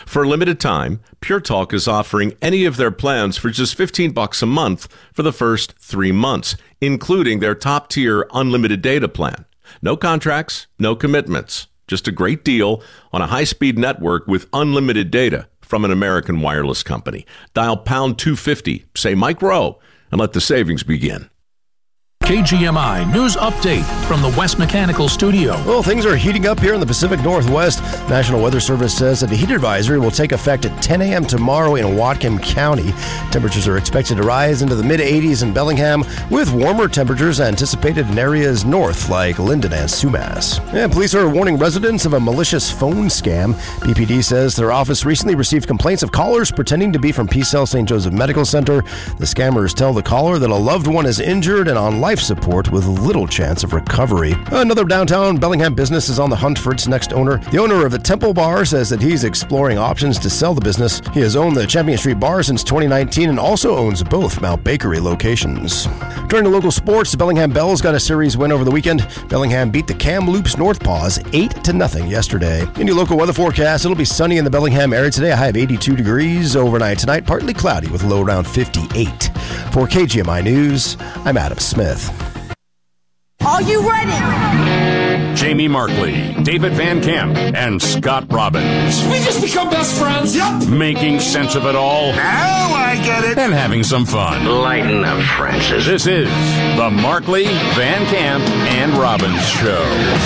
For a limited time, Pure Talk is offering any of their plans for just $15 a month for the first 3 months, including their top-tier unlimited data plan. No contracts, no commitments. Just a great deal on a high-speed network with unlimited data from an American wireless company. Dial pound 250, say Mike Rowe, and let the savings begin. KGMI News Update from the West Mechanical Studio. Well, things are heating up here in the Pacific Northwest. National Weather Service says that the heat advisory will take effect at 10 a.m. tomorrow in Whatcom County. Temperatures are expected to rise into the mid-80s in Bellingham, with warmer temperatures anticipated in areas north like Linden and Sumas. And police are warning residents of a malicious phone scam. BPD says their office recently received complaints of callers pretending to be from Peacell St. Joseph Medical Center. The scammers tell the caller that a loved one is injured and on life support with little chance of recovery. Another downtown Bellingham business is on the hunt for its next owner. The owner of the Temple Bar says that he's exploring options to sell the business. He has owned the Champion Street Bar since 2019 and also owns both Mount Bakery locations. Turning to local sports, the Bellingham Bells got a series win over the weekend. Bellingham beat the Kamloops North Paws 8-0 yesterday. In your local weather forecast, it'll be sunny in the Bellingham area today, a high of 82 degrees. Overnight tonight, partly cloudy with a low around 58. For KGMI News, I'm Adam Smith. Are you ready? Jamie Markley, David Van Camp, and Scott Robbins. We just become best friends. Yep. Making sense of it all. Now I get it. And having some fun. Lighten up, Francis. This is the Markley, Van Camp, and Robbins Show.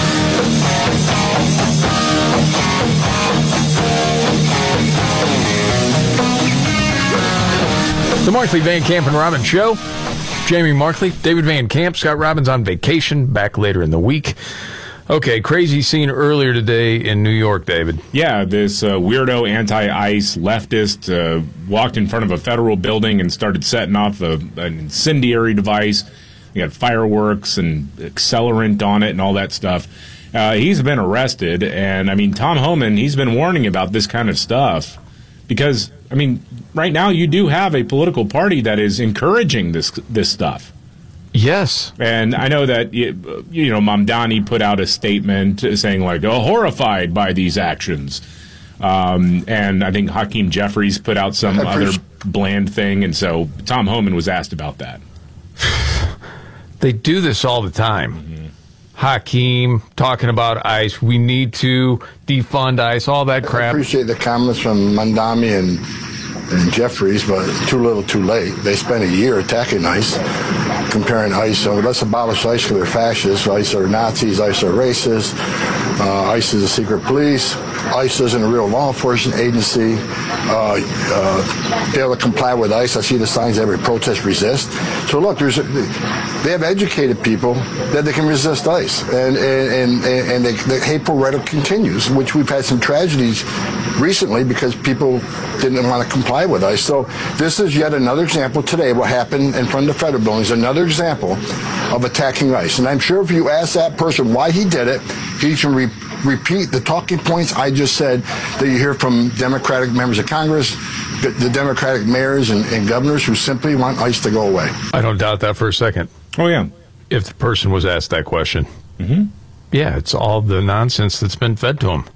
The Markley, Van Camp, and Robbins Show. Jamie Markley, David Van Camp, Scott Robbins on vacation, back later in the week. Okay, crazy scene earlier today in New York, David. Yeah, this weirdo anti-ICE leftist walked in front of a federal building and started setting off an incendiary device. He got fireworks and accelerant on it and all that stuff. He's been arrested, and, I mean, Tom Homan, he's been warning about this kind of stuff because, I mean, right now you do have a political party that is encouraging this stuff. Yes. And I know that, you know, Mamdani put out a statement saying, like, oh, horrified by these actions. And I think Hakeem Jeffries put out some other bland thing, and so Tom Homan was asked about that. They do this all the time. Mm-hmm. Hakeem talking about ICE. We need to defund ICE, all that crap. I appreciate the comments from Mamdani and Jeffries, but too little too late. They spent a year attacking ICE, comparing ICE. So let's abolish ICE because they're fascists. ICE are Nazis. ICE are racist. ICE is a secret police. ICE isn't a real law enforcement agency. Fail to comply with ICE. I see the signs every protest resist. So look, they have educated people that they can resist ICE, and the hateful rhetoric continues, which we've had some tragedies recently because people didn't want to comply with ICE. So this is yet another example today. What happened in front of the federal building is another example of attacking ICE. And I'm sure if you ask that person why he did it, he can repeat the talking points I just said that you hear from Democratic members of Congress, the Democratic mayors and governors who simply want ICE to go away. I don't doubt that for a second. Oh, yeah. If the person was asked that question. Mm-hmm. Yeah, it's all the nonsense that's been fed to them.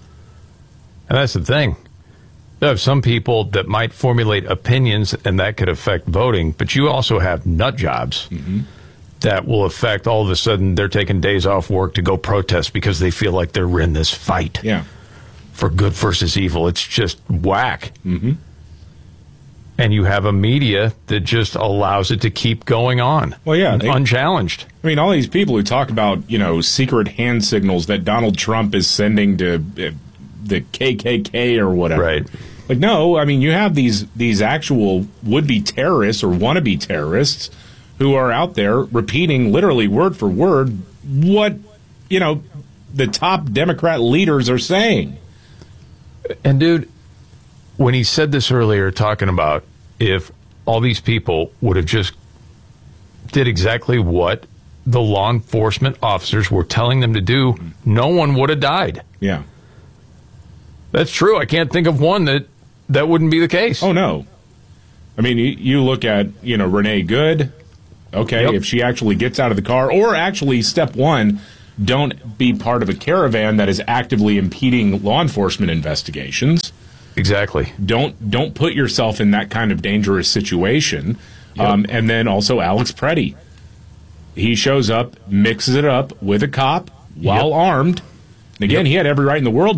And that's the thing. You have some people that might formulate opinions, and that could affect voting, but you also have nut jobs that will affect, all of a sudden, they're taking days off work to go protest because they feel like they're in this fight for good versus evil. It's just whack. Mm-hmm. And you have a media that just allows it to keep going on. Well, yeah. Unchallenged. I mean, all these people who talk about, you know, secret hand signals that Donald Trump is sending to the KKK or whatever. Right. Like, no, I mean, you have these actual would-be terrorists or wannabe terrorists who are out there repeating literally word for word what, you know, the top Democrat leaders are saying. And, dude, when he said this earlier, talking about if all these people would have just did exactly what the law enforcement officers were telling them to do, no one would have died. Yeah. That's true. I can't think of one that wouldn't be the case. Oh, no. I mean, you look at, you know, Renee Good. Okay, if she actually gets out of the car, or actually, step one, don't be part of a caravan that is actively impeding law enforcement investigations. Exactly. Don't put yourself in that kind of dangerous situation. Yep. And then also Alex Preddy. He shows up, mixes it up with a cop while armed. And again, he had every right in the world